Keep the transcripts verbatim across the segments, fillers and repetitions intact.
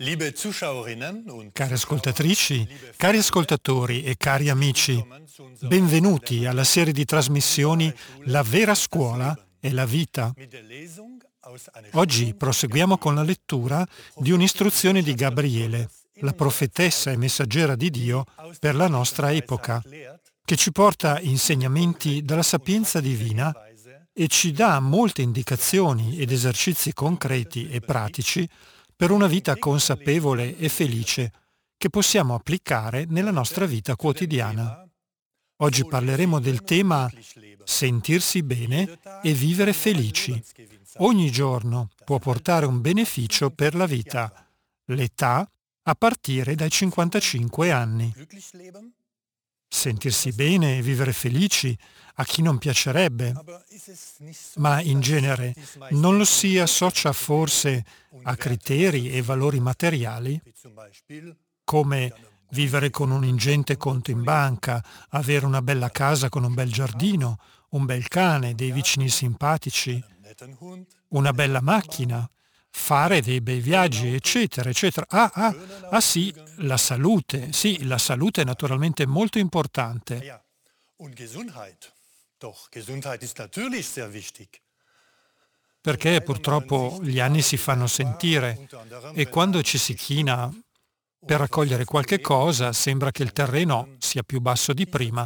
Liebe Zuschauerinnen und Care Zuschauer, ascoltatrici, liebe cari Freunde, ascoltatori e cari amici, willkommen zu unserer benvenuti Reihe alla serie di trasmissioni La vera scuola e la vita. mit der Lesung aus einer Oggi Schulung proseguiamo con la lettura di un'istruzione di Gabriele, la profetessa e messaggera di Dio per la nostra epoca, che ci porta insegnamenti dalla sapienza divina e ci dà molte indicazioni ed esercizi concreti e pratici per una vita consapevole e felice che possiamo applicare nella nostra vita quotidiana. Oggi parleremo del tema sentirsi bene e vivere felici. Ogni giorno può portare un beneficio per la vita. L'età a partire dai cinquantacinque anni. Sentirsi bene e vivere felici a chi non piacerebbe, ma in genere non lo si associa forse a criteri e valori materiali come vivere con un ingente conto in banca, avere una bella casa con un bel giardino, un bel cane, dei vicini simpatici, una bella macchina, fare dei bei viaggi, eccetera, eccetera. Ah, ah, ah sì, la salute. Sì, la salute è naturalmente molto importante. Ja, und Gesundheit. Doch, Gesundheit ist natürlich sehr wichtig. Perché purtroppo gli anni si fanno sentire e quando ci si china per raccogliere qualche cosa sembra che il terreno sia più basso di prima.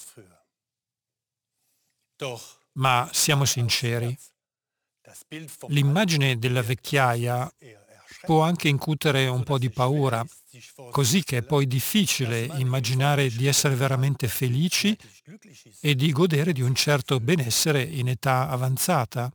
Ma siamo sinceri, l'immagine della vecchiaia può anche incutere un po' di paura, così che è poi difficile immaginare di essere veramente felici e di godere di un certo benessere in età avanzata.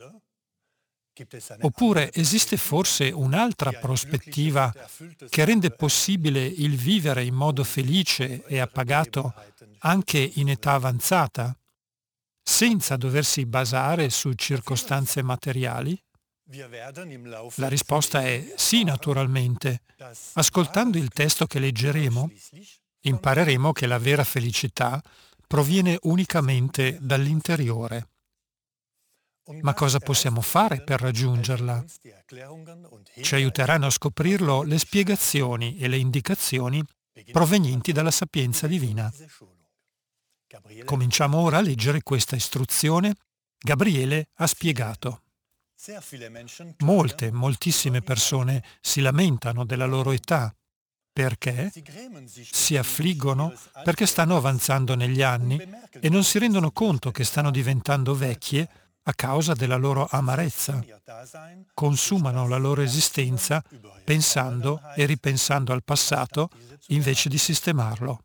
Oppure esiste forse un'altra prospettiva che rende possibile il vivere in modo felice e appagato anche in età avanzata, senza doversi basare su circostanze materiali? La risposta è sì, naturalmente. Ascoltando il testo che leggeremo, impareremo che la vera felicità proviene unicamente dall'interiore. Ma cosa possiamo fare per raggiungerla? Ci aiuteranno a scoprirlo le spiegazioni e le indicazioni provenienti dalla sapienza divina. Cominciamo ora a leggere questa istruzione. Gabriele ha spiegato. Molte, moltissime persone si lamentano della loro età. Perché? Si affliggono perché stanno avanzando negli anni e non si rendono conto che stanno diventando vecchie a causa della loro amarezza. Consumano la loro esistenza pensando e ripensando al passato invece di sistemarlo.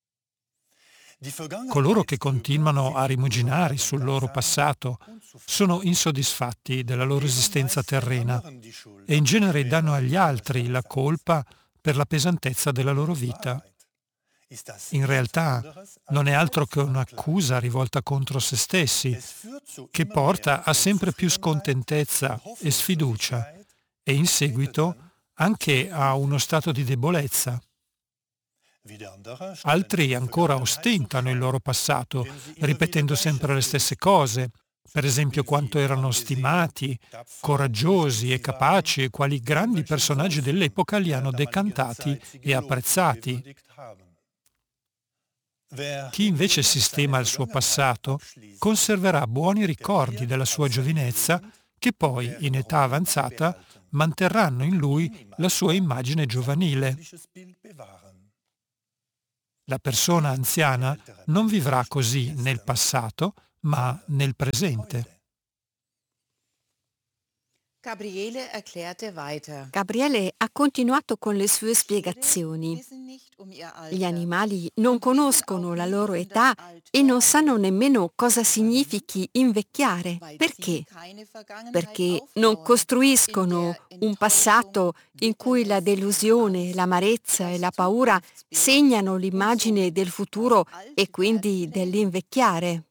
Coloro che continuano a rimuginare sul loro passato sono insoddisfatti della loro esistenza terrena e in genere danno agli altri la colpa per la pesantezza della loro vita. In realtà non è altro che un'accusa rivolta contro se stessi, che porta a sempre più scontentezza e sfiducia e in seguito anche a uno stato di debolezza. Altri ancora ostentano il loro passato, ripetendo sempre le stesse cose, per esempio quanto erano stimati, coraggiosi e capaci e quali grandi personaggi dell'epoca li hanno decantati e apprezzati. Chi invece sistema il suo passato conserverà buoni ricordi della sua giovinezza che poi, in età avanzata, manterranno in lui la sua immagine giovanile. La persona anziana non vivrà così nel passato, ma nel presente. Gabriele erklärte weiter. Gabriele ha continuato con le sue spiegazioni. Gli animali non conoscono la loro età e non sanno nemmeno cosa significhi invecchiare. Perché? Perché non costruiscono un passato in cui la delusione, l'amarezza e la paura segnano l'immagine del futuro e quindi dell'invecchiare.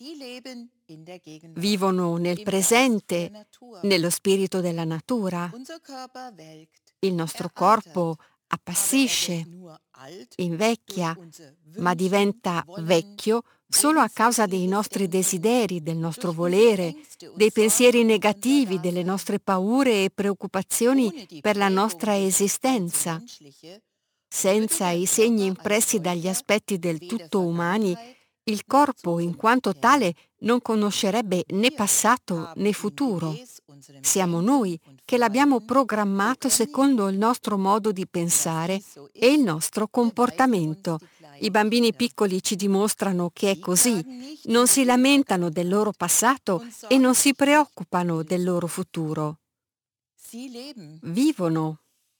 Vivono nel presente, nello spirito della natura. Il nostro corpo appassisce, invecchia, ma diventa vecchio solo a causa dei nostri desideri, del nostro volere, dei pensieri negativi, delle nostre paure e preoccupazioni per la nostra esistenza. Senza i segni impressi dagli aspetti del tutto umani, il corpo in quanto tale non conoscerebbe né passato né futuro. Siamo noi che l'abbiamo programmato secondo il nostro modo di pensare e il nostro comportamento. I bambini piccoli ci dimostrano che è così, non si lamentano del loro passato e non si preoccupano del loro futuro. Vivono.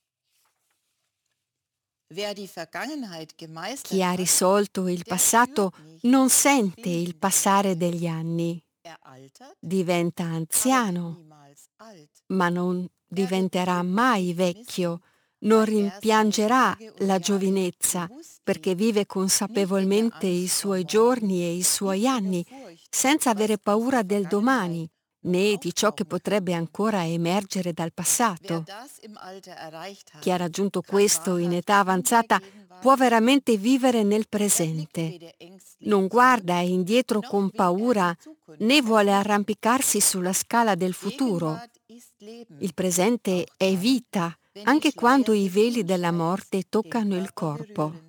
Chi ha risolto il passato non sente il passare degli anni. Diventa anziano, ma non diventerà mai vecchio, non rimpiangerà la giovinezza, perché vive consapevolmente i suoi giorni e i suoi anni, senza avere paura del domani, né di ciò che potrebbe ancora emergere dal passato. Chi ha raggiunto questo in età avanzata può veramente vivere nel presente. Non guarda indietro con paura né vuole arrampicarsi sulla scala del futuro. Il presente è vita, anche quando i veli della morte toccano il corpo.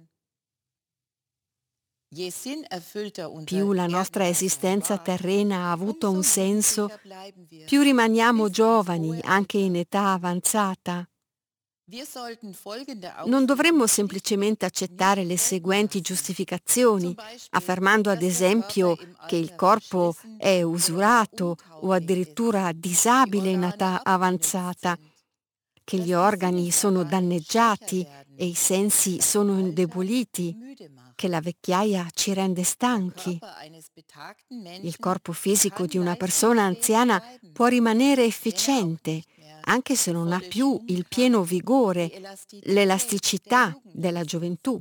Più la nostra esistenza terrena ha avuto un senso, più rimaniamo giovani, anche in età avanzata. Non dovremmo semplicemente accettare le seguenti giustificazioni, affermando ad esempio che il corpo è usurato o addirittura disabile in età avanzata, che gli organi sono danneggiati e i sensi sono indeboliti, che la vecchiaia ci rende stanchi. Il corpo fisico di una persona anziana può rimanere efficiente, anche se non ha più il pieno vigore, l'elasticità della gioventù.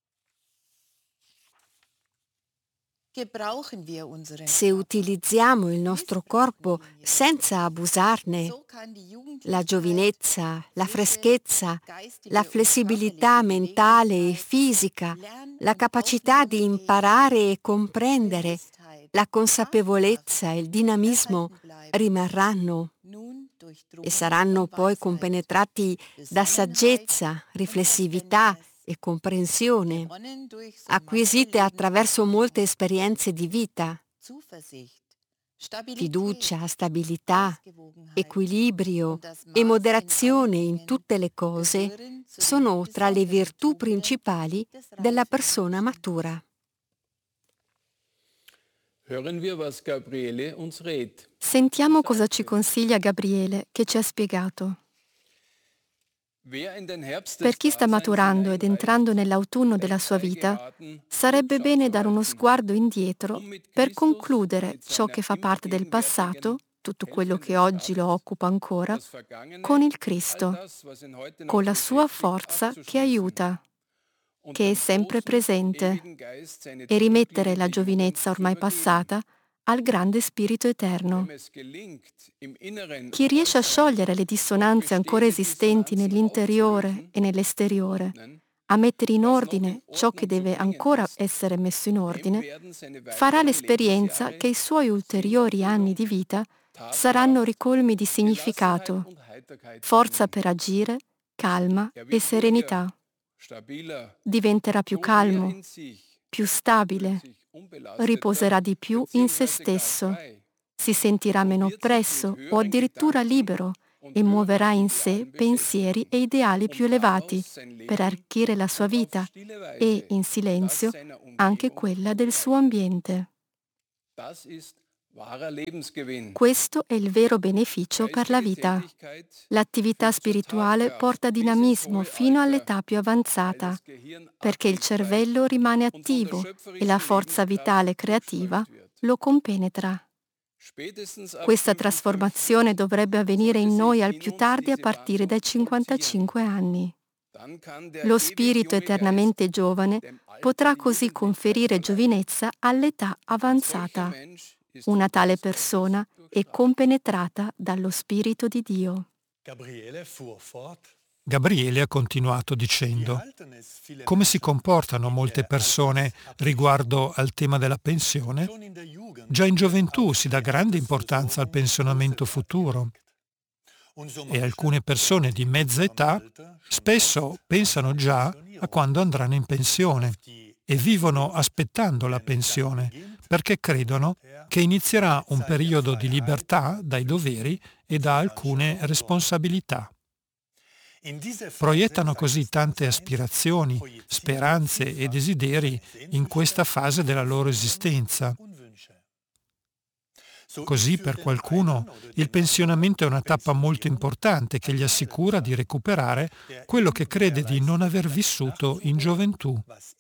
Se utilizziamo il nostro corpo senza abusarne, la giovinezza, la freschezza, la flessibilità mentale e fisica, la capacità di imparare e comprendere, la consapevolezza e il dinamismo rimarranno e saranno poi compenetrati da saggezza, riflessività e comprensione, acquisite attraverso molte esperienze di vita. Fiducia, stabilità, equilibrio e moderazione in tutte le cose sono tra le virtù principali della persona matura. Sentiamo cosa ci consiglia Gabriele, che ci ha spiegato. Per chi sta maturando ed entrando nell'autunno della sua vita, sarebbe bene dare uno sguardo indietro per concludere ciò che fa parte del passato, tutto quello che oggi lo occupa ancora, con il Cristo, con la sua forza che aiuta, che è sempre presente, e rimettere la giovinezza ormai passata al grande Spirito eterno. Chi riesce a sciogliere le dissonanze ancora esistenti nell'interiore e nell'esteriore, a mettere in ordine ciò che deve ancora essere messo in ordine, farà l'esperienza che i suoi ulteriori anni di vita saranno ricolmi di significato, forza per agire, calma e serenità. Diventerà più calmo, più stabile, riposerà di più in se stesso, si sentirà meno oppresso o addirittura libero e muoverà in sé pensieri e ideali più elevati per arricchire la sua vita e, in silenzio, anche quella del suo ambiente. Questo è il vero beneficio per la vita. L'attività spirituale porta dinamismo fino all'età più avanzata, perché il cervello rimane attivo e la forza vitale creativa lo compenetra. Questa trasformazione dovrebbe avvenire in noi al più tardi a partire dai cinquantacinque anni. Lo spirito eternamente giovane potrà così conferire giovinezza all'età avanzata. Una tale persona è compenetrata dallo Spirito di Dio. Gabriele fuhr fort. Gabriele ha continuato dicendo: come si comportano molte persone riguardo al tema della pensione? Già in gioventù si dà grande importanza al pensionamento futuro e alcune persone di mezza età spesso pensano già a quando andranno in pensione e vivono aspettando la pensione perché credono che inizierà un periodo di libertà dai doveri e da alcune responsabilità. Proiettano così tante aspirazioni, speranze e desideri in questa fase della loro esistenza. Così per qualcuno il pensionamento è una tappa molto importante che gli assicura di recuperare quello che crede di non aver vissuto in gioventù.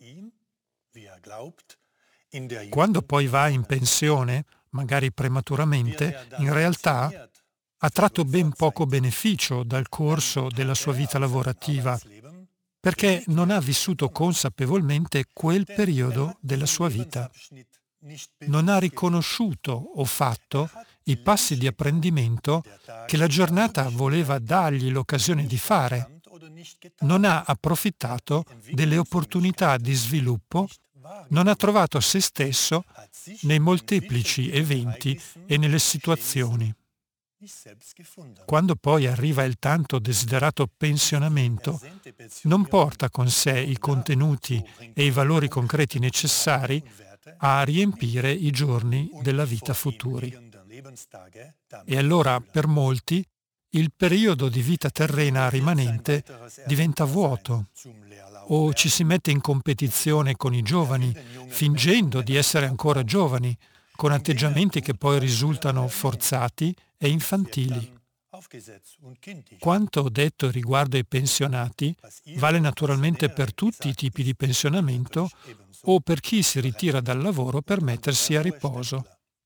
Quando poi va in pensione, magari prematuramente, in realtà ha tratto ben poco beneficio dal corso della sua vita lavorativa, perché non ha vissuto consapevolmente quel periodo della sua vita. Non ha riconosciuto o fatto i passi di apprendimento che la giornata voleva dargli l'occasione di fare. Non ha approfittato delle opportunità di sviluppo, non ha trovato se stesso nei molteplici eventi e nelle situazioni. Quando poi arriva il tanto desiderato pensionamento, non porta con sé i contenuti e i valori concreti necessari a riempire i giorni della vita futuri. E allora, per molti, il periodo di vita terrena rimanente diventa vuoto, o ci si mette in competizione con i giovani, fingendo di essere ancora giovani, con atteggiamenti che poi risultano forzati e infantili. Quanto detto riguardo ai pensionati vale naturalmente per tutti i tipi di pensionamento o per chi si ritira dal lavoro per mettersi a riposo.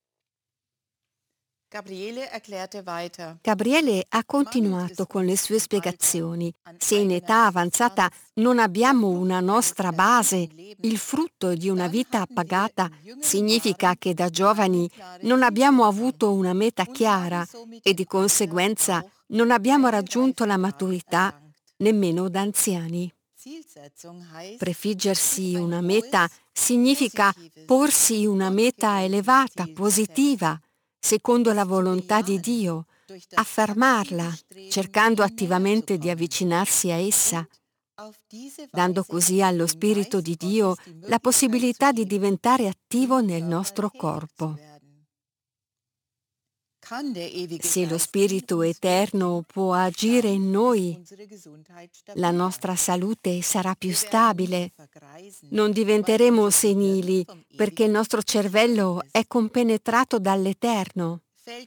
Gabriele ha continuato con le sue spiegazioni. Se in età avanzata non abbiamo una nostra base, il frutto di una vita appagata, significa che da giovani non abbiamo avuto una meta chiara e di conseguenza non abbiamo raggiunto la maturità nemmeno da anziani. Prefiggersi una meta significa porsi una meta elevata, positiva, secondo la volontà di Dio, affermarla, cercando attivamente di avvicinarsi a essa, dando così allo Spirito di Dio la possibilità di diventare attivo nel nostro corpo. Se lo Spirito Eterno può agire in noi, la nostra salute sarà più stabile. Non diventeremo senili perché il nostro cervello è compenetrato dall'Eterno.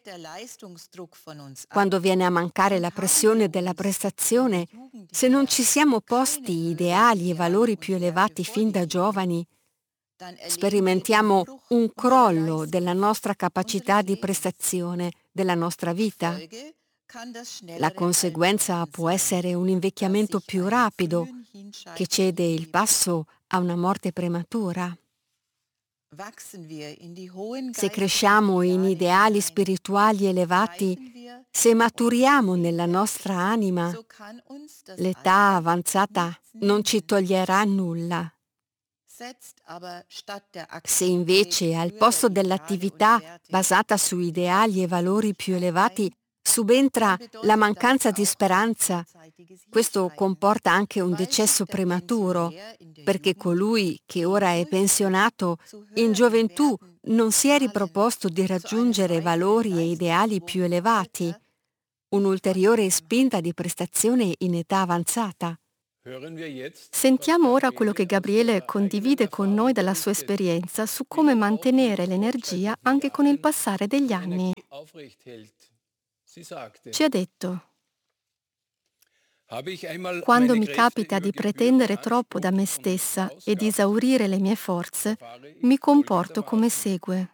Quando viene a mancare la pressione della prestazione, se non ci siamo posti ideali e valori più elevati fin da giovani, sperimentiamo un crollo della nostra capacità di prestazione, della nostra vita. La conseguenza può essere un invecchiamento più rapido, che cede il passo a una morte prematura. Se cresciamo in ideali spirituali elevati, se maturiamo nella nostra anima, l'età avanzata non ci toglierà nulla. Se invece al posto dell'attività basata su ideali e valori più elevati subentra la mancanza di speranza, questo comporta anche un decesso prematuro, perché colui che ora è pensionato in gioventù non si è riproposto di raggiungere valori e ideali più elevati, un'ulteriore spinta di prestazione in età avanzata. Sentiamo ora quello che Gabriele condivide con noi dalla sua esperienza su come mantenere l'energia anche con il passare degli anni. Ci ha detto: quando mi capita di pretendere troppo da me stessa e di esaurire le mie forze, mi comporto come segue.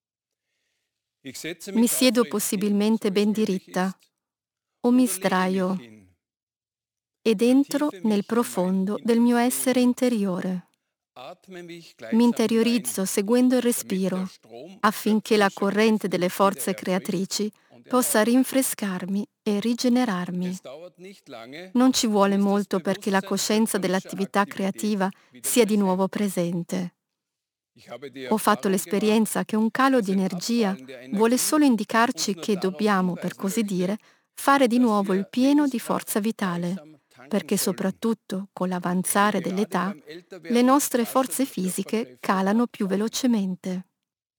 Mi siedo possibilmente ben diritta o mi sdraio ed entro nel profondo del mio essere interiore. Mi interiorizzo seguendo il respiro affinché la corrente delle forze creatrici possa rinfrescarmi e rigenerarmi. Non ci vuole molto perché la coscienza dell'attività creativa sia di nuovo presente. Ho fatto l'esperienza che un calo di energia vuole solo indicarci che dobbiamo, per così dire, fare di nuovo il pieno di forza vitale, perché soprattutto con l'avanzare dell'età le nostre forze fisiche calano più velocemente.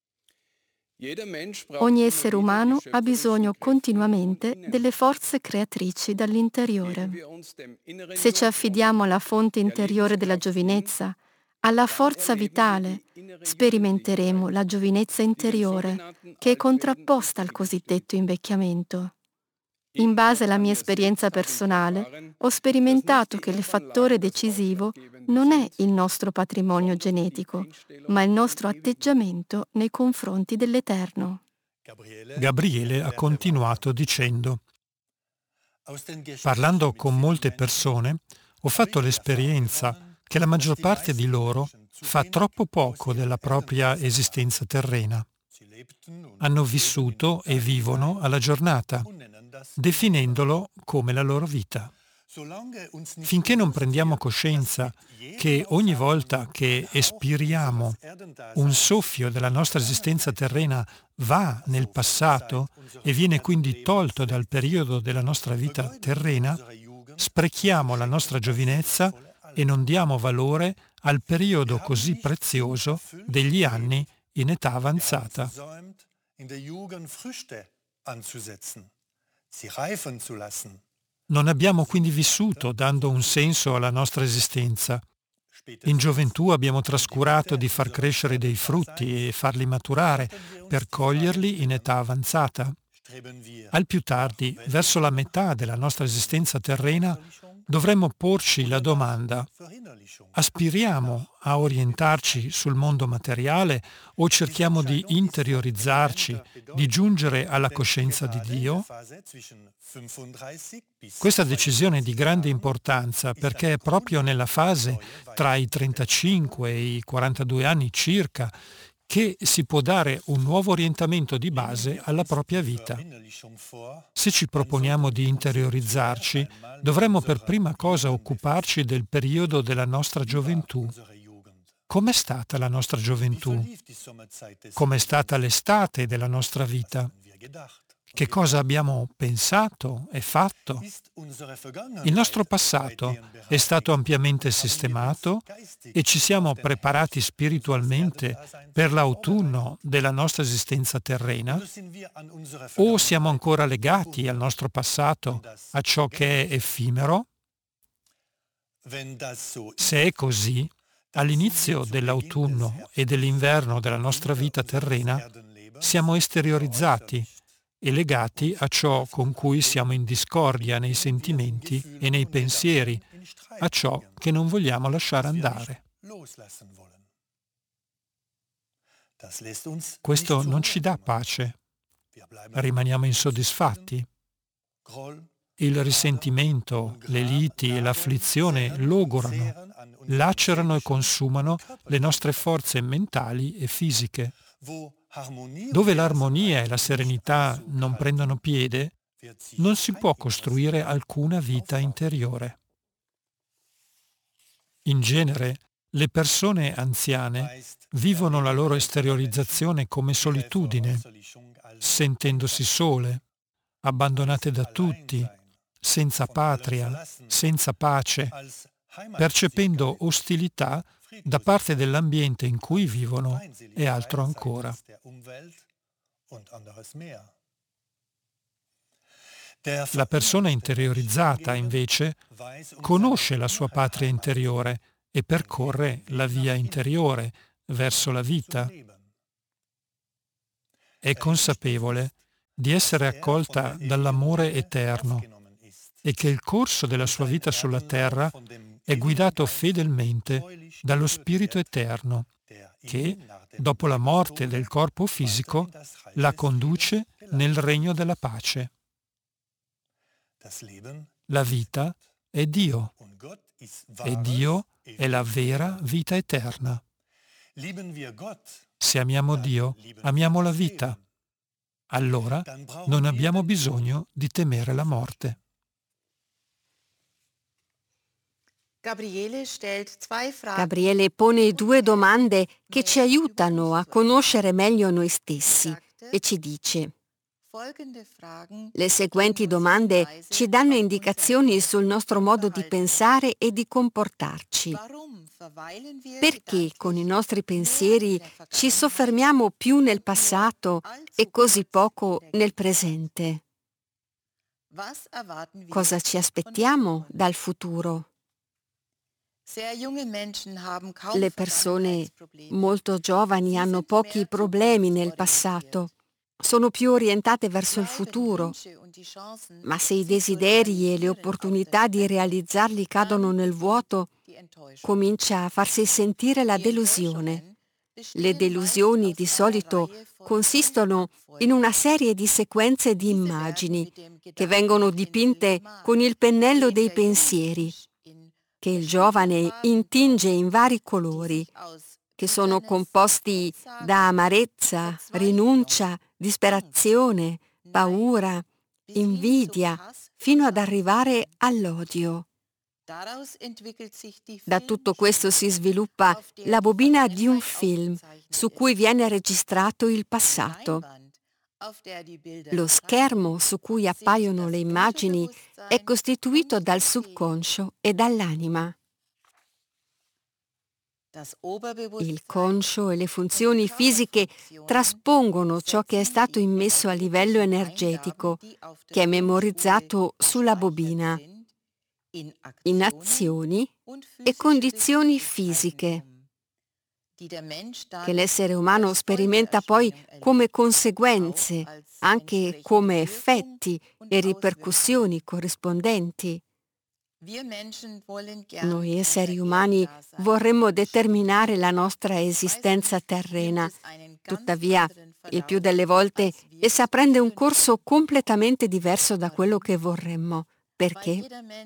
Ogni essere umano ha bisogno continuamente delle forze creatrici dall'interiore. Se ci affidiamo alla fonte interiore della giovinezza, alla forza vitale, sperimenteremo la giovinezza interiore, che è contrapposta al cosiddetto invecchiamento. In base alla mia esperienza personale, ho sperimentato che il fattore decisivo non è il nostro patrimonio genetico, ma il nostro atteggiamento nei confronti dell'Eterno. Gabriele ha continuato dicendo: parlando con molte persone, ho fatto l'esperienza che la maggior parte di loro fa troppo poco della propria esistenza terrena. Hanno vissuto e vivono alla giornata, definendolo come la loro vita. Finché non prendiamo coscienza che ogni volta che espiriamo un soffio della nostra esistenza terrena va nel passato e viene quindi tolto dal periodo della nostra vita terrena, sprechiamo la nostra giovinezza e non diamo valore al periodo così prezioso degli anni in età avanzata. Non abbiamo quindi vissuto dando un senso alla nostra esistenza. In gioventù abbiamo trascurato di far crescere dei frutti e farli maturare per coglierli in età avanzata. Al più tardi, verso la metà della nostra esistenza terrena, dovremmo porci la domanda: aspiriamo a orientarci sul mondo materiale o cerchiamo di interiorizzarci, di giungere alla coscienza di Dio? Questa decisione è di grande importanza perché è proprio nella fase tra i trentacinque e i quarantadue anni circa che si può dare un nuovo orientamento di base alla propria vita. Se ci proponiamo di interiorizzarci, dovremmo per prima cosa occuparci del periodo della nostra gioventù. Com'è stata la nostra gioventù? Com'è stata l'estate della nostra vita? Che cosa abbiamo pensato e fatto? Il nostro passato è stato ampiamente sistemato e ci siamo preparati spiritualmente per l'autunno della nostra esistenza terrena? O siamo ancora legati al nostro passato, a ciò che è effimero? Se è così, all'inizio dell'autunno e dell'inverno della nostra vita terrena siamo esteriorizzati e legati a ciò con cui siamo in discordia nei sentimenti e nei pensieri, a ciò che non vogliamo lasciare andare. Questo non ci dà pace. Rimaniamo insoddisfatti. Il risentimento, le liti e l'afflizione logorano, lacerano e consumano le nostre forze mentali e fisiche. Dove l'armonia e la serenità non prendono piede, non si può costruire alcuna vita interiore. In genere, le persone anziane vivono la loro esteriorizzazione come solitudine, sentendosi sole, abbandonate da tutti, senza patria, senza pace, percependo ostilità da parte dell'ambiente in cui vivono e altro ancora. La persona interiorizzata, invece, conosce la sua patria interiore e percorre la via interiore verso la vita. È consapevole di essere accolta dall'amore eterno e che il corso della sua vita sulla terra è guidato fedelmente dallo Spirito Eterno, che, dopo la morte del corpo fisico, la conduce nel regno della pace. La vita è Dio, e Dio è la vera vita eterna. Se amiamo Dio, amiamo la vita. allora non abbiamo bisogno di temere la morte. Gabriele stellt zwei Fragen. Gabriele pone due domande che ci aiutano a conoscere meglio noi stessi e ci dice: le seguenti domande ci danno indicazioni sul nostro modo di pensare e di comportarci. Perché con i nostri pensieri ci soffermiamo più nel passato e così poco nel presente? Cosa ci aspettiamo dal futuro? Le persone molto giovani hanno pochi problemi nel passato, sono più orientate verso il futuro, ma se i desideri e le opportunità di realizzarli cadono nel vuoto, comincia a farsi sentire la delusione. Le delusioni di solito consistono in una serie di sequenze di immagini che vengono dipinte con il pennello dei pensieri, che il giovane intinge in vari colori, che sono composti da amarezza, rinuncia, disperazione, paura, invidia, fino ad arrivare all'odio. Da tutto questo si sviluppa la bobina di un film su cui viene registrato il passato. Lo schermo su cui appaiono le immagini è costituito dal subconscio e dall'anima. Il conscio e le funzioni fisiche traspongono ciò che è stato immesso a livello energetico, che è memorizzato sulla bobina, in azioni e condizioni fisiche, che l'essere umano sperimenta poi come conseguenze, anche come effetti e ripercussioni corrispondenti. Noi esseri umani vorremmo determinare la nostra esistenza terrena, tuttavia, il più delle volte, essa prende un corso completamente diverso da quello che vorremmo. Perché?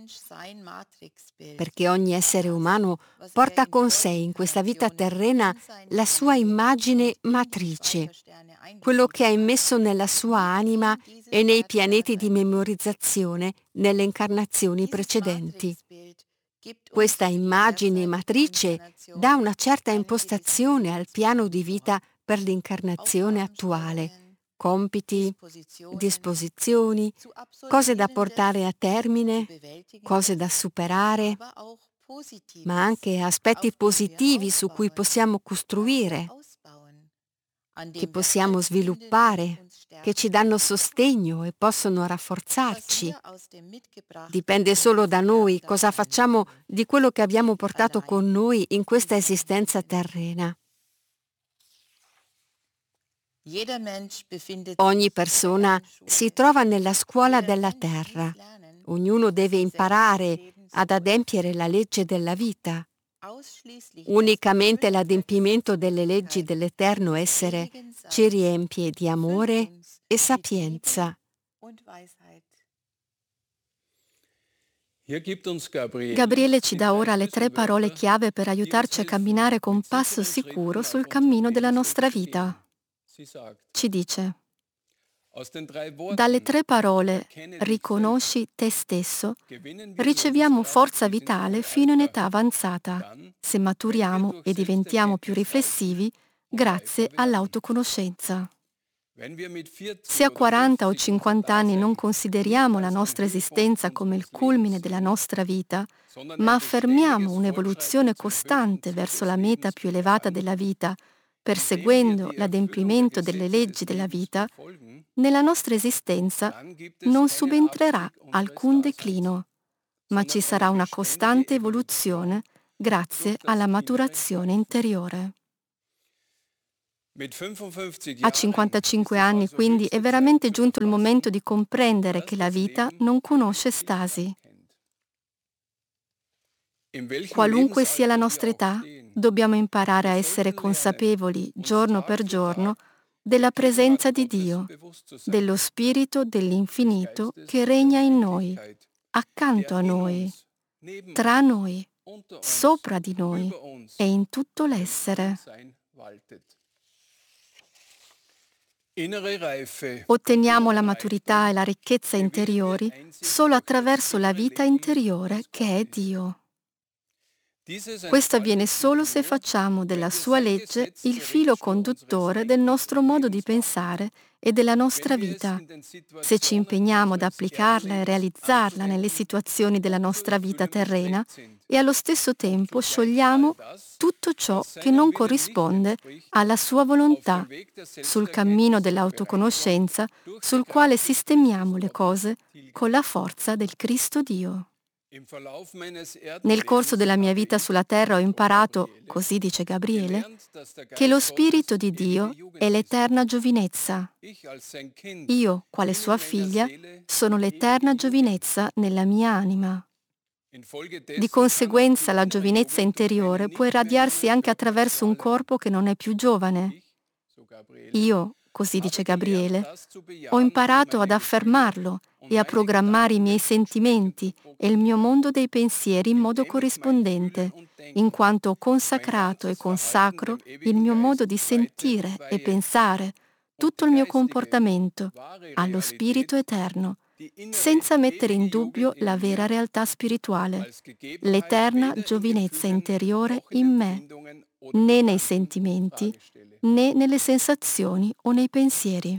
Perché ogni essere umano porta con sé in questa vita terrena la sua immagine matrice, quello che ha immesso nella sua anima e nei pianeti di memorizzazione nelle incarnazioni precedenti. Questa immagine matrice dà una certa impostazione al piano di vita per l'incarnazione attuale. Compiti, disposizioni, cose da portare a termine, cose da superare, ma anche aspetti positivi su cui possiamo costruire, che possiamo sviluppare, che ci danno sostegno e possono rafforzarci. Dipende solo da noi cosa facciamo di quello che abbiamo portato con noi in questa esistenza terrena. Ogni persona si trova nella scuola della terra. Ognuno deve imparare ad adempiere la legge della vita. Unicamente l'adempimento delle leggi dell'eterno essere ci riempie di amore e sapienza. Gabriele ci dà ora le tre parole chiave per aiutarci a camminare con passo sicuro sul cammino della nostra vita. Ci dice: dalle tre parole riconosci te stesso, riceviamo forza vitale fino in età avanzata, se maturiamo e diventiamo più riflessivi grazie all'autoconoscenza. Se a quaranta o cinquanta anni non consideriamo la nostra esistenza come il culmine della nostra vita, ma affermiamo un'evoluzione costante verso la meta più elevata della vita, perseguendo l'adempimento delle leggi della vita, nella nostra esistenza non subentrerà alcun declino, ma ci sarà una costante evoluzione grazie alla maturazione interiore. A cinquantacinque anni, quindi, è veramente giunto il momento di comprendere che la vita non conosce stasi. Qualunque sia la nostra età, dobbiamo imparare a essere consapevoli, giorno per giorno, della presenza di Dio, dello Spirito dell'infinito che regna in noi, accanto a noi, tra noi, sopra di noi e in tutto l'essere. Otteniamo la maturità e la ricchezza interiori solo attraverso la vita interiore che è Dio. Questo avviene solo se facciamo della sua legge il filo conduttore del nostro modo di pensare e della nostra vita. Se ci impegniamo ad applicarla e realizzarla nelle situazioni della nostra vita terrena e allo stesso tempo sciogliamo tutto ciò che non corrisponde alla sua volontà sul cammino dell'autoconoscenza sul quale sistemiamo le cose con la forza del Cristo Dio. Nel corso della mia vita sulla terra ho imparato, così dice Gabriele, che lo Spirito di Dio è l'eterna giovinezza. Io, quale sua figlia, sono l'eterna giovinezza nella mia anima. Di conseguenza la giovinezza interiore può irradiarsi anche attraverso un corpo che non è più giovane. Io, così dice Gabriele, ho imparato ad affermarlo e a programmare i miei sentimenti e il mio mondo dei pensieri in modo corrispondente, in quanto ho consacrato e consacro il mio modo di sentire e pensare, tutto il mio comportamento, allo Spirito Eterno, senza mettere in dubbio la vera realtà spirituale, l'eterna giovinezza interiore in me, né nei sentimenti, né nelle sensazioni o nei pensieri.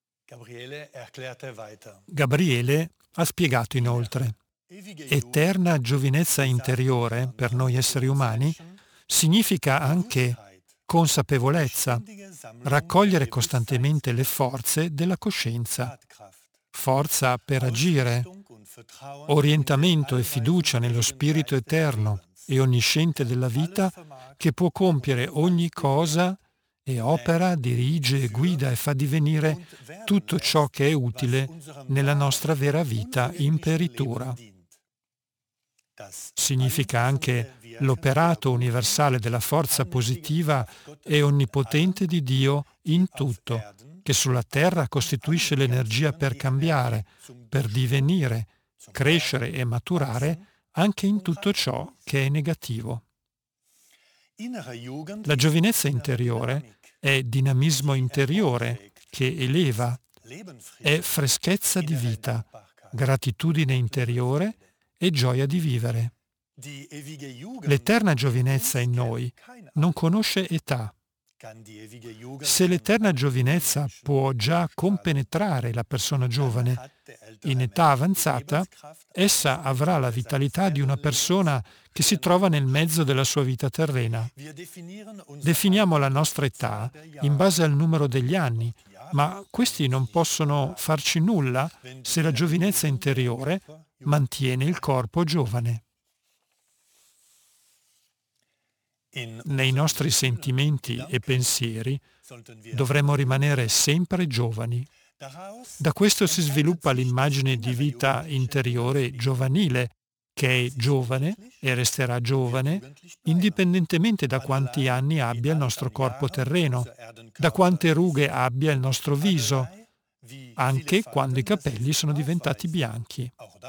Gabriele ha spiegato inoltre: eterna giovinezza interiore per noi esseri umani significa anche consapevolezza, raccogliere costantemente le forze della coscienza, forza per agire, orientamento e fiducia nello Spirito Eterno e onnisciente della vita che può compiere ogni cosa e opera, dirige, guida e fa divenire tutto ciò che è utile nella nostra vera vita imperitura. Significa anche l'operato universale della forza positiva e onnipotente di Dio in tutto, che sulla terra costituisce l'energia per cambiare, per divenire, crescere e maturare anche in tutto ciò che è negativo. La giovinezza interiore è dinamismo interiore che eleva, è freschezza di vita, gratitudine interiore e gioia di vivere. L'eterna giovinezza in noi non conosce età. Se l'eterna giovinezza può già compenetrare la persona giovane, in età avanzata, essa avrà la vitalità di una persona che si trova nel mezzo della sua vita terrena. Definiamo la nostra età in base al numero degli anni, ma questi non possono farci nulla se la giovinezza interiore mantiene il corpo giovane. Nei nostri sentimenti e pensieri dovremmo rimanere sempre giovani. Da questo si sviluppa l'immagine di vita interiore giovanile, che è giovane e resterà giovane, indipendentemente da quanti anni abbia il nostro corpo terreno, da quante rughe abbia il nostro viso, anche quando i capelli sono diventati bianchi.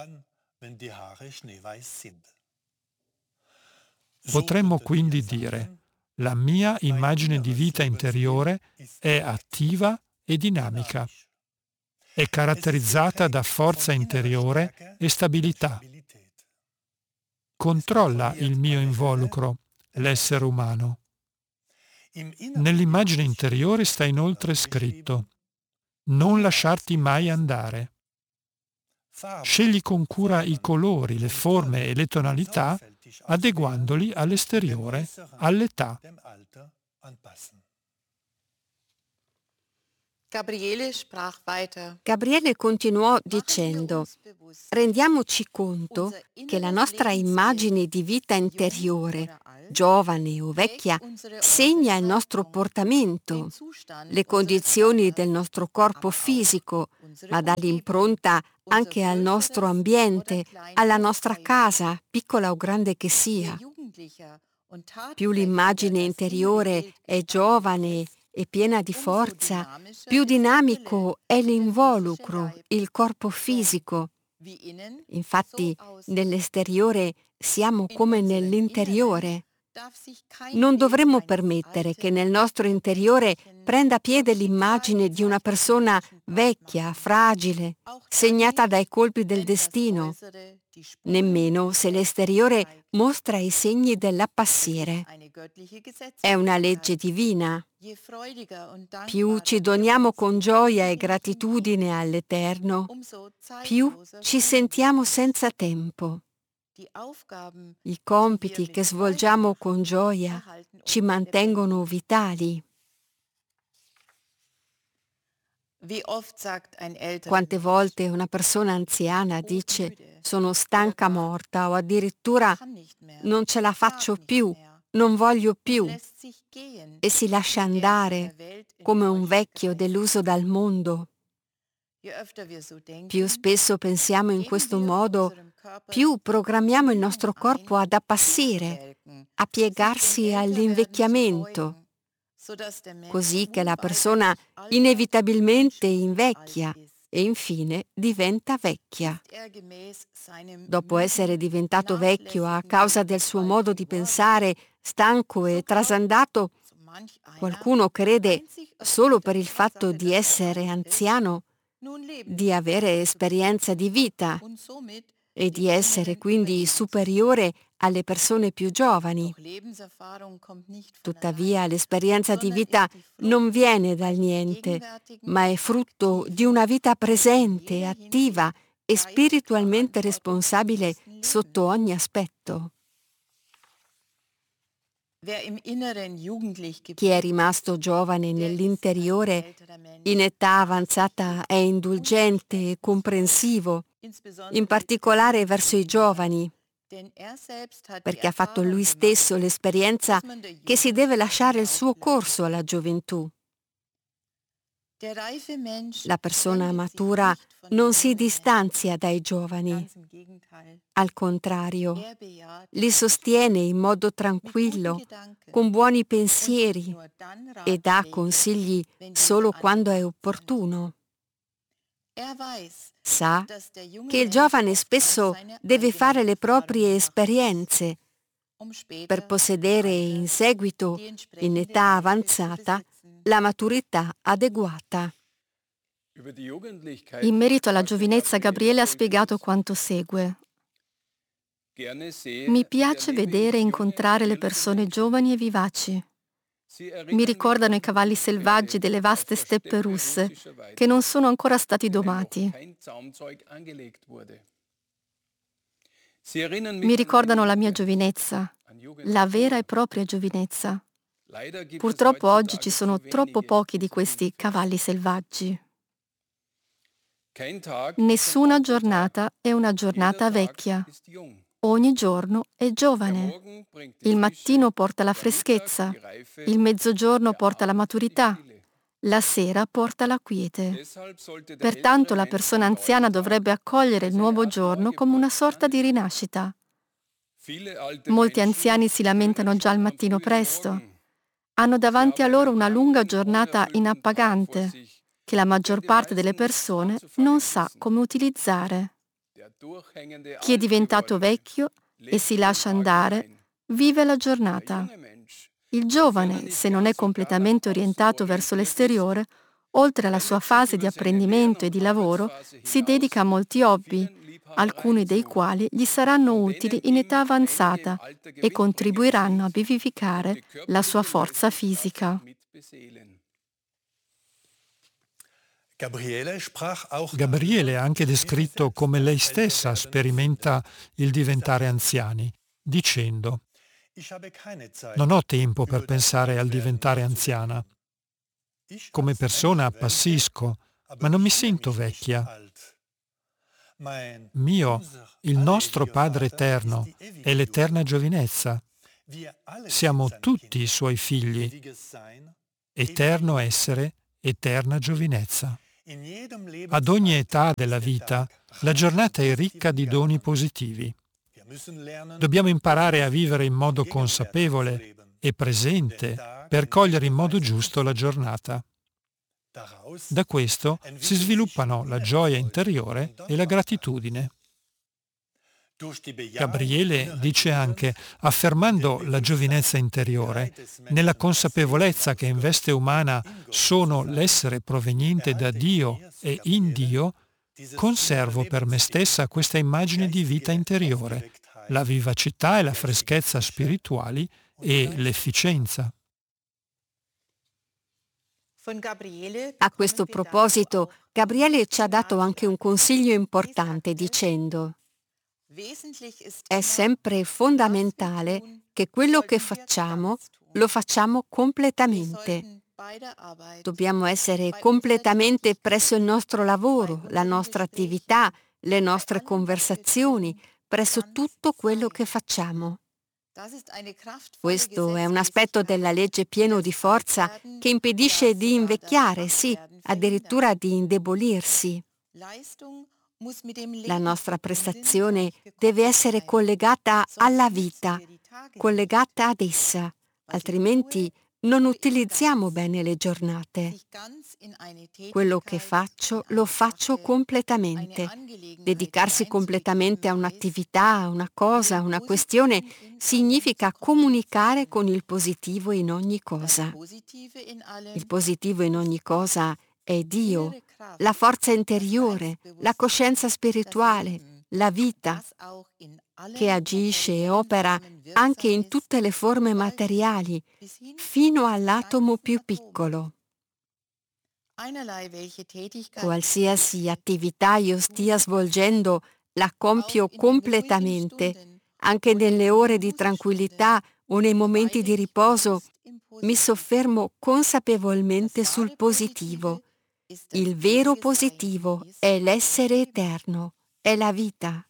Potremmo quindi dire: la mia immagine di vita interiore è attiva e dinamica. È caratterizzata da forza interiore e stabilità. Controlla il mio involucro, l'essere umano. Nell'immagine interiore sta inoltre scritto: non lasciarti mai andare. Scegli con cura i colori, le forme e le tonalità, adeguandoli all'esteriore, all'età. Gabriele continuò dicendo: rendiamoci conto che la nostra immagine di vita interiore, giovane o vecchia, segna il nostro portamento, le condizioni del nostro corpo fisico, ma dà l'impronta anche al nostro ambiente, alla nostra casa, piccola o grande che sia. Più l'immagine interiore è giovane e piena di forza, più dinamico è l'involucro, il corpo fisico. Infatti, nell'esteriore siamo come nell'interiore. Non dovremmo permettere che nel nostro interiore prenda piede l'immagine di una persona vecchia, fragile, segnata dai colpi del destino, nemmeno se l'esteriore mostra i segni dell'appassire. È una legge divina. Più ci doniamo con gioia e gratitudine all'Eterno, più ci sentiamo senza tempo. I compiti che svolgiamo con gioia ci mantengono vitali. Quante volte una persona anziana dice «sono stanca morta» o addirittura «non ce la faccio più, non voglio più» e si lascia andare come un vecchio deluso dal mondo. Più spesso pensiamo in questo modo, più programmiamo il nostro corpo ad appassire, a piegarsi all'invecchiamento, così che la persona inevitabilmente invecchia e infine diventa vecchia. Dopo essere diventato vecchio a causa del suo modo di pensare stanco e trasandato, qualcuno crede, solo per il fatto di essere anziano, di avere esperienza di vita e di essere quindi superiore alle persone più giovani. Tuttavia l'esperienza di vita non viene dal niente, ma è frutto di una vita presente, attiva e spiritualmente responsabile sotto ogni aspetto. Chi è rimasto giovane nell'interiore, in età avanzata è indulgente e comprensivo, in particolare verso i giovani, perché ha fatto lui stesso l'esperienza che si deve lasciare il suo corso alla gioventù. La persona matura non si distanzia dai giovani. Al contrario, li sostiene in modo tranquillo, con buoni pensieri e dà consigli solo quando è opportuno. Sa che il giovane spesso deve fare le proprie esperienze per possedere in seguito, in età avanzata, la maturità adeguata. In merito alla giovinezza, Gabriele ha spiegato quanto segue. Mi piace vedere e incontrare le persone giovani e vivaci. Mi ricordano i cavalli selvaggi delle vaste steppe russe, che non sono ancora stati domati. Mi ricordano la mia giovinezza, la vera e propria giovinezza. Purtroppo oggi ci sono troppo pochi di questi cavalli selvaggi. Nessuna giornata è una giornata vecchia. Ogni giorno è giovane. Il mattino porta la freschezza, il mezzogiorno porta la maturità, la sera porta la quiete. Pertanto la persona anziana dovrebbe accogliere il nuovo giorno come una sorta di rinascita. Molti anziani si lamentano già al mattino presto. Hanno davanti a loro una lunga giornata inappagante, che la maggior parte delle persone non sa come utilizzare. Chi è diventato vecchio e si lascia andare, vive la giornata. Il giovane, se non è completamente orientato verso l'esteriore, oltre alla sua fase di apprendimento e di lavoro, si dedica a molti hobby, alcuni dei quali gli saranno utili in età avanzata e contribuiranno a vivificare la sua forza fisica. Gabriele ha anche descritto come lei stessa sperimenta il diventare anziani, dicendo: «Non ho tempo per pensare al diventare anziana. Come persona appassisco, ma non mi sento vecchia. Mio, il nostro Padre Eterno è l'eterna giovinezza. Siamo tutti i suoi figli. Eterno essere, eterna giovinezza. Ad ogni età della vita, la giornata è ricca di doni positivi. Dobbiamo imparare a vivere in modo consapevole e presente per cogliere in modo giusto la giornata. Da questo si sviluppano la gioia interiore e la gratitudine. Gabriele dice anche, affermando la giovinezza interiore, nella consapevolezza che in veste umana sono l'essere proveniente da Dio e in Dio, conservo per me stessa questa immagine di vita interiore, la vivacità e la freschezza spirituali e l'efficienza. A questo proposito, Gabriele ci ha dato anche un consiglio importante dicendo: è sempre fondamentale che quello che facciamo lo facciamo completamente. Dobbiamo essere completamente presso il nostro lavoro, la nostra attività, le nostre conversazioni, presso tutto quello che facciamo. Questo è un aspetto della legge pieno di forza che impedisce di invecchiare, sì, addirittura di indebolirsi. La nostra prestazione deve essere collegata alla vita, collegata ad essa, altrimenti non utilizziamo bene le giornate. Quello che faccio lo faccio completamente. Dedicarsi completamente a un'attività, a una cosa, a una questione, significa comunicare con il positivo in ogni cosa. Il positivo in ogni cosa è Dio, la forza interiore, la coscienza spirituale, la vita, che agisce e opera anche in tutte le forme materiali, fino all'atomo più piccolo. Qualsiasi attività io stia svolgendo, la compio completamente. Anche nelle ore di tranquillità o nei momenti di riposo, mi soffermo consapevolmente sul positivo. Il vero positivo è l'essere eterno, è la vita.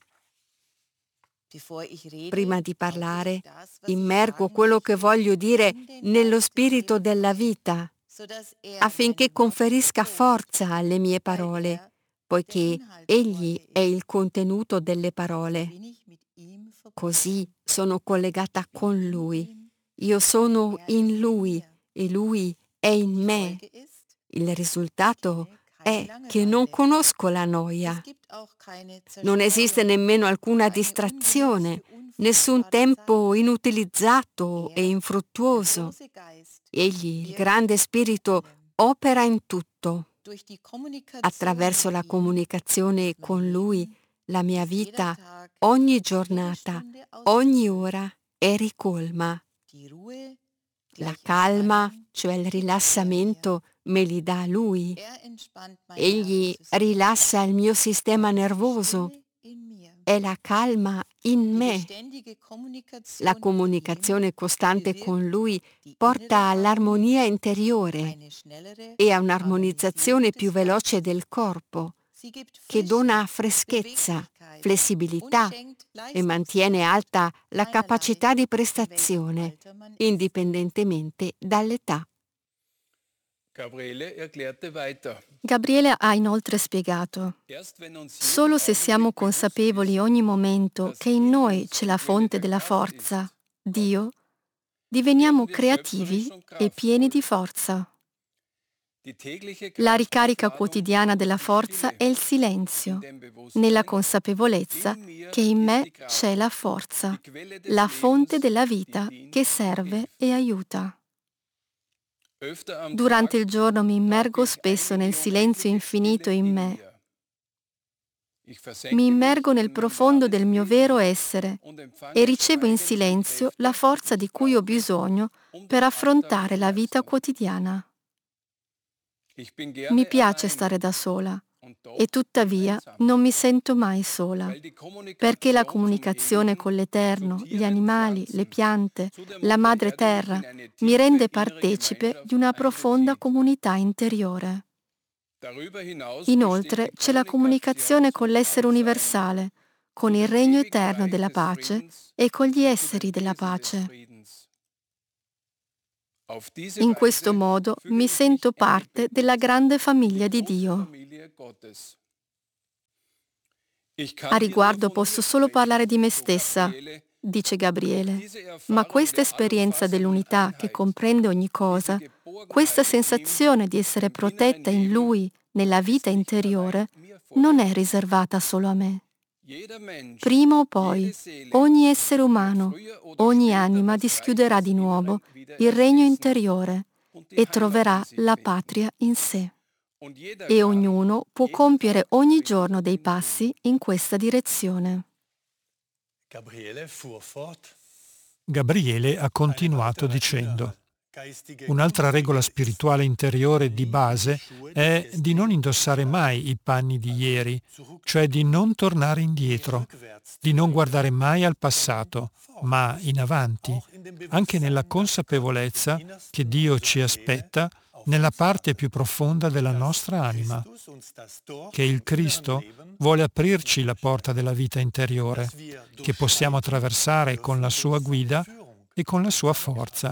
Prima di parlare, immergo quello che voglio dire nello spirito della vita, affinché conferisca forza alle mie parole, poiché Egli è il contenuto delle parole. Così sono collegata con Lui. Io sono in Lui e Lui è in me. Il risultato è che non conosco la noia. Non esiste nemmeno alcuna distrazione, nessun tempo inutilizzato e infruttuoso. Egli, il grande spirito, opera in tutto. Attraverso la comunicazione con Lui, la mia vita, ogni giornata, ogni ora è ricolma. La calma, cioè il rilassamento, me li dà Lui. Egli rilassa il mio sistema nervoso. È la calma in me. La comunicazione costante con Lui porta all'armonia interiore e a un'armonizzazione più veloce del corpo, che dona freschezza, flessibilità e mantiene alta la capacità di prestazione, indipendentemente dall'età. Gabriele ha inoltre spiegato: solo se siamo consapevoli ogni momento che in noi c'è la fonte della forza, Dio, diveniamo creativi e pieni di forza. La ricarica quotidiana della forza è il silenzio, nella consapevolezza che in me c'è la forza, la fonte della vita che serve e aiuta. Durante il giorno mi immergo spesso nel silenzio infinito in me. Mi immergo nel profondo del mio vero essere e ricevo in silenzio la forza di cui ho bisogno per affrontare la vita quotidiana. Mi piace stare da sola e tuttavia non mi sento mai sola, perché la comunicazione con l'Eterno, gli animali, le piante, la Madre Terra mi rende partecipe di una profonda comunità interiore. Inoltre c'è la comunicazione con l'essere universale, con il regno eterno della pace e con gli esseri della pace. In questo modo mi sento parte della grande famiglia di Dio. A riguardo posso solo parlare di me stessa, dice Gabriele, ma questa esperienza dell'unità che comprende ogni cosa, questa sensazione di essere protetta in Lui, nella vita interiore, non è riservata solo a me. Prima o poi, ogni essere umano, ogni anima dischiuderà di nuovo il regno interiore e troverà la patria in sé. E ognuno può compiere ogni giorno dei passi in questa direzione. Gabriele fuhr fort. Gabriele ha continuato dicendo: un'altra regola spirituale interiore di base è di non indossare mai i panni di ieri, cioè di non tornare indietro, di non guardare mai al passato, ma in avanti, anche nella consapevolezza che Dio ci aspetta nella parte più profonda della nostra anima, che il Cristo vuole aprirci la porta della vita interiore, che possiamo attraversare con la sua guida e con la sua forza.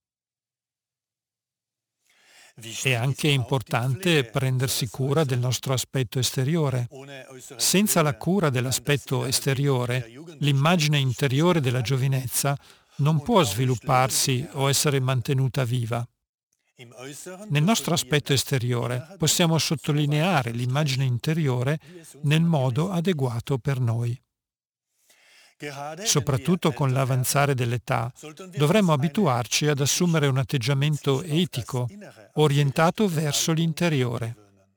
È anche importante prendersi cura del nostro aspetto esteriore. Senza la cura dell'aspetto esteriore, l'immagine interiore della giovinezza non può svilupparsi o essere mantenuta viva. Nel nostro aspetto esteriore possiamo sottolineare l'immagine interiore nel modo adeguato per noi. Soprattutto con l'avanzare dell'età, dovremmo abituarci ad assumere un atteggiamento etico, orientato verso l'interiore.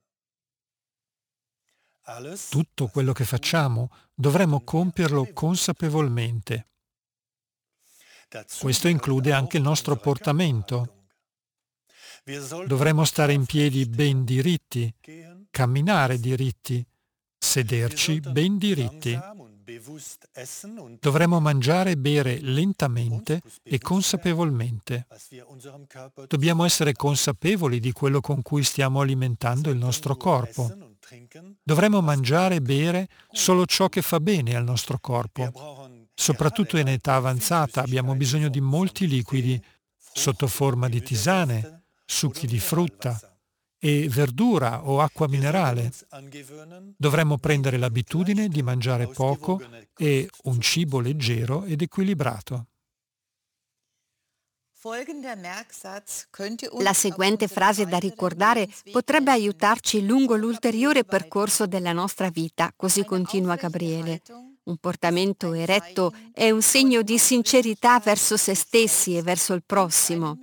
Tutto quello che facciamo dovremmo compierlo consapevolmente. Questo include anche il nostro portamento. Dovremmo stare in piedi ben diritti, camminare diritti, sederci ben diritti. Dovremmo mangiare e bere lentamente e consapevolmente. Dobbiamo essere consapevoli di quello con cui stiamo alimentando il nostro corpo. Dovremmo mangiare e bere solo ciò che fa bene al nostro corpo. Soprattutto in età avanzata abbiamo bisogno di molti liquidi sotto forma di tisane, succhi di frutta e verdura o acqua minerale. Dovremmo prendere l'abitudine di mangiare poco e un cibo leggero ed equilibrato. La seguente frase da ricordare potrebbe aiutarci lungo l'ulteriore percorso della nostra vita, così continua Gabriele. Un portamento eretto è un segno di sincerità verso se stessi e verso il prossimo.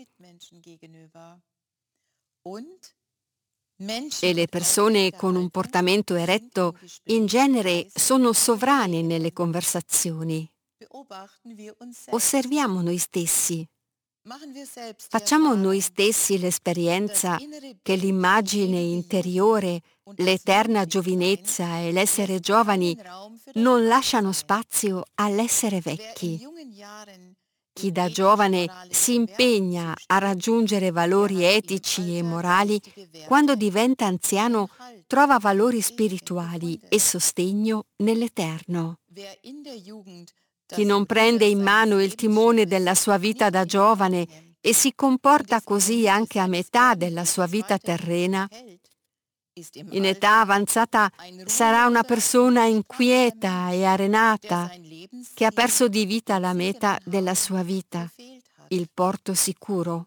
E le persone con un portamento eretto in genere sono sovrane nelle conversazioni. Osserviamo noi stessi. Facciamo noi stessi l'esperienza che l'immagine interiore, l'eterna giovinezza e l'essere giovani non lasciano spazio all'essere vecchi. Chi da giovane si impegna a raggiungere valori etici e morali, quando diventa anziano trova valori spirituali e sostegno nell'eterno. Chi non prende in mano il timone della sua vita da giovane e si comporta così anche a metà della sua vita terrena, in età avanzata sarà una persona inquieta e arenata che ha perso di vita la meta della sua vita, il porto sicuro.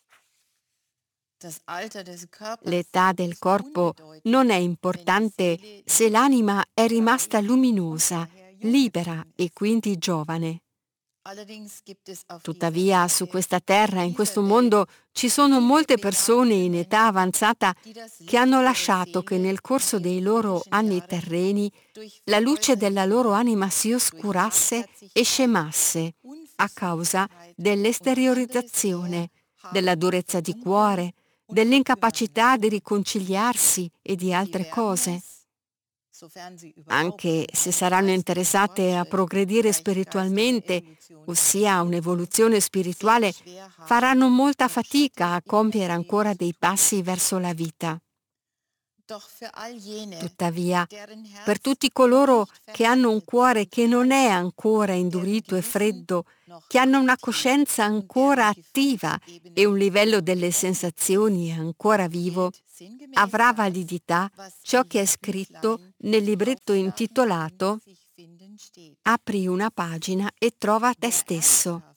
L'età del corpo non è importante se l'anima è rimasta luminosa, libera e quindi giovane. Tuttavia, su questa terra, in questo mondo, ci sono molte persone in età avanzata che hanno lasciato che nel corso dei loro anni terreni la luce della loro anima si oscurasse e scemasse a causa dell'esteriorizzazione, della durezza di cuore, dell'incapacità di riconciliarsi e di altre cose. Anche se saranno interessate a progredire spiritualmente, ossia a un'evoluzione spirituale, faranno molta fatica a compiere ancora dei passi verso la vita. Tuttavia, per tutti coloro che hanno un cuore che non è ancora indurito e freddo, che hanno una coscienza ancora attiva e un livello delle sensazioni ancora vivo, avrà validità ciò che è scritto nel libretto intitolato Apri una pagina e trova te stesso.